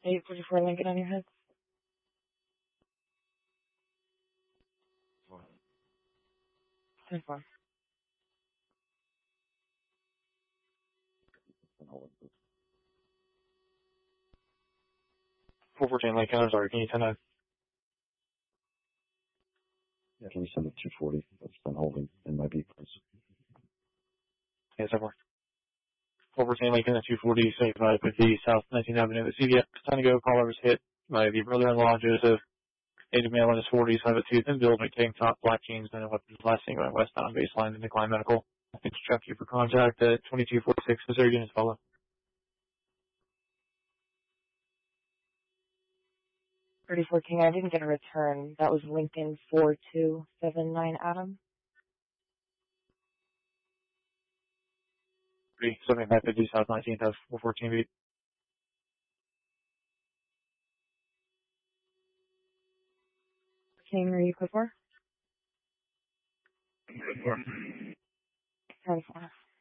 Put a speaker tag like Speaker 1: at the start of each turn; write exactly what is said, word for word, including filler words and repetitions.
Speaker 1: eight forty-four Lincoln on your head. ten four.
Speaker 2: four fourteen Lincoln, I'm sorry, can you send a...
Speaker 3: Yeah, can you send it two forty? That's been holding in my B price.
Speaker 2: Yes, ten four. four fourteen Lincoln at two forty, seventy-five fifty South nineteenth Avenue. The C V S, time to go, caller was hit by the brother-in-law, Joseph. Age of male in his forties, have a tooth and build, tank top, black jeans, and a weapons last thing going westbound baseline to Decline Medical. I can check you for contact at twenty-two forty-six. Missouri units follow.
Speaker 1: thirty-four King, I didn't get a return. That was Lincoln four two seven nine Adam.
Speaker 2: seventy-five fifty South nineteenth Ave, four fourteen beat.
Speaker 1: King, are you code four?
Speaker 4: Code four.
Speaker 1: ten four.